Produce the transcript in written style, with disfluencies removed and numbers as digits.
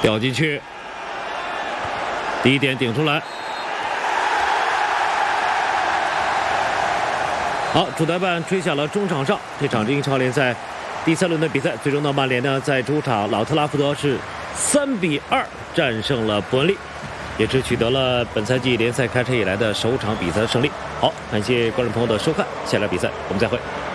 掉进去，低点顶出来。好，主裁判吹响了中场哨。这场英超联赛第3轮的比赛，最终呢，曼联呢在主场老特拉福德是3比2战胜了伯恩利，也是取得了本赛季联赛开场以来的首场比赛的胜利。好，感谢观众朋友的收看，下场比赛我们再会。